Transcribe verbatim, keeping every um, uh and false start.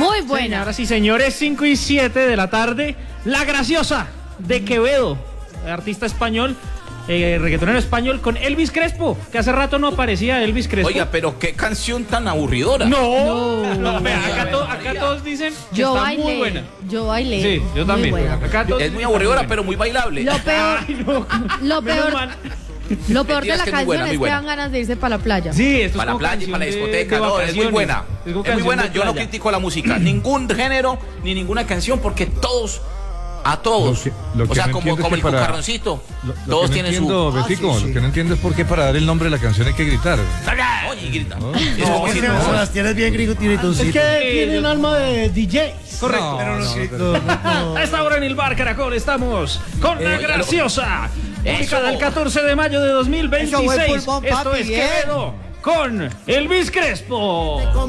Muy buena. Señoras y señores, cinco y siete de la tarde, La Graciosa de Quevedo, artista español, eh, reggaetonero español, con Elvis Crespo, que hace rato no aparecía Elvis Crespo. Oiga, pero qué canción tan aburridora. No, no, No. vea, acá, to- acá todos dicen que Yo está bailé. muy buena. Yo bailé. Sí, yo Muy también. buena. Acá todos Es muy dicen aburridora, que está pero muy bailable. Lo peor, Ay, no. lo Menos peor, mal. lo peor de Mentiras la que es muy canción buena, es muy que buena. dan ganas de irse para la playa. Sí, esto Para la es como playa y canción para la de- discoteca, de no, es muy vacaciones. buena. como Es muy canción buena. de Yo no playa. critico la música, ningún género ni ninguna canción, porque todos, a todos, Lo que- lo o que sea, no como, entiendo es como que el para- cucarroncito, Lo, lo todos que no tienen entiendo, su... Betico, Ah, sí, sí. lo que no entiendo es por qué para dar el nombre de la canción hay que gritar. Oye, y grita. No. Es como si no- Sebastián es bien gritoncito. Es que tienen alma de D Js. Correcto. Pero no, No, sí, pero- no, no. A esta hora en el Bar Caracol estamos con La Eh, Graciosa, eso. ubicada el catorce de mayo de dos mil Eso, buen veintiséis. pulmón, Esto papi, es bien. Quevedo con Elvis Crespo.